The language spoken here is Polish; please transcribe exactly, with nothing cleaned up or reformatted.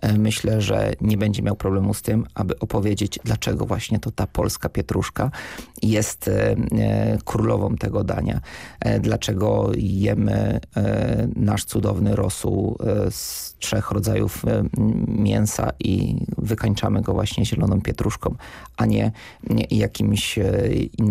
myślę, że nie będzie miał problemu z tym, aby opowiedzieć, dlaczego właśnie to ta polska pietruszka jest królową tego dania. Dlaczego jemy nasz cudowny rosół z trzech rodzajów mięsa i wykańczamy go właśnie zieloną pietruszką, a nie, nie jakimś innym